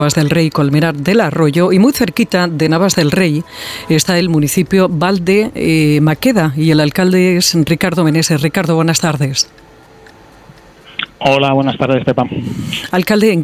Navas del Rey, Colmenar del Arroyo, y muy cerquita de Navas del Rey está el municipio Valde Maqueda y el alcalde es Ricardo Meneses. Ricardo, buenas tardes. Hola, buenas tardes, Pepa. Alcalde,